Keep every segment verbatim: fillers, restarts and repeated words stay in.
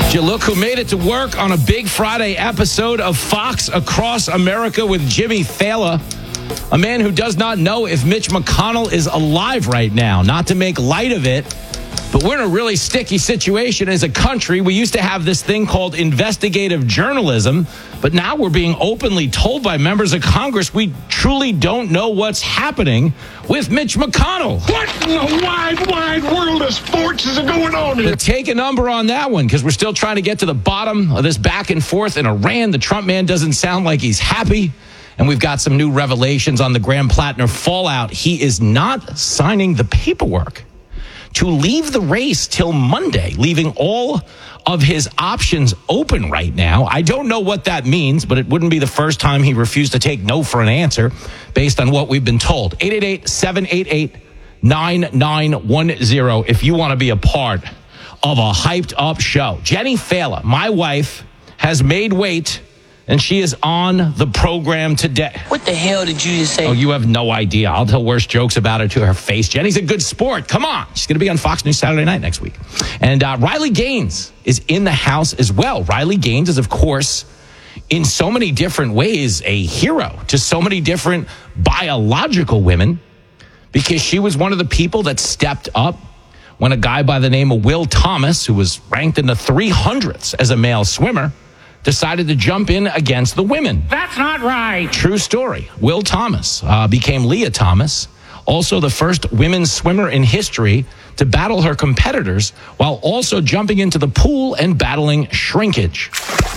Did you look who made it to work on a big Friday episode of Fox Across America with Jimmy Fallon? A man who does not know if Mitch McConnell is alive right now. Not to make light of it, but we're in a really sticky situation as a country. We used to have this thing called investigative journalism, but now we're being openly told by members of Congress we truly don't know what's happening with Mitch McConnell. What in the wide, wide world of sports is going on here? But take a number on that one, because we're still trying to get to the bottom of this back and forth in Iran. The Trump man doesn't sound like he's happy. And we've got some new revelations on the Graham Plattner fallout. He is not signing the paperwork to leave the race till Monday, leaving all of his options open right now. I don't know what that means, but it wouldn't be the first time he refused to take no for an answer based on what we've been told. eight eight eight, seven eight eight, nine nine one zero if you want to be a part of a hyped up show. Jenny Fallon, my wife, has made weight, and she is on the program today. What the hell did you just say? Oh, you have no idea. I'll tell worse jokes about her to her face. Jenny's a good sport. Come on. She's going to be on Fox News Saturday night next week. And uh, Riley Gaines is in the house as well. Riley Gaines is, of course, in so many different ways, a hero to so many different biological women, because she was one of the people that stepped up when a guy by the name of Will Thomas, who was ranked in the three hundredths as a male swimmer, decided to jump in against the women. That's not right. True story. Will Thomas uh, became Leah Thomas, also the first women's swimmer in history to battle her competitors while also jumping into the pool and battling shrinkage.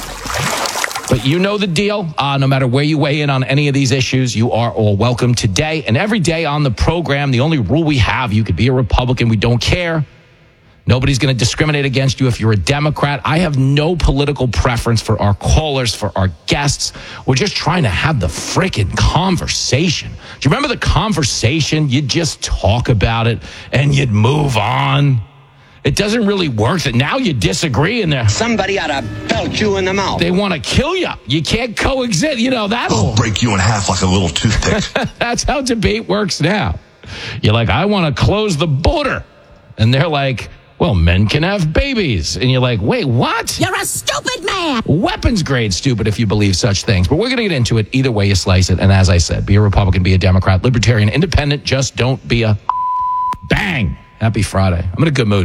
But you know the deal. Uh, no matter where you weigh in on any of these issues, you are all welcome today and every day on the program. The only rule we have, you could be a Republican. We don't care. Nobody's going to discriminate against you if you're a Democrat. I have no political preference for our callers, for our guests. We're just trying to have the freaking conversation. Do you remember the conversation? You'd just talk about it and you'd move on. It doesn't really work that now you disagree and Somebody ought to belt you in the mouth. They want to kill you. You can't coexist. You know, that. I'll break you in half like a little toothpick. That's how debate works now. You're like, I want to close the border. And they're like, well, men can have babies. And you're like, wait, what? You're a stupid man. Weapons grade stupid if you believe such things. But we're going to get into it either way you slice it. And as I said, be a Republican, be a Democrat, Libertarian, Independent, just don't be a bang. Happy Friday. I'm in a good mood.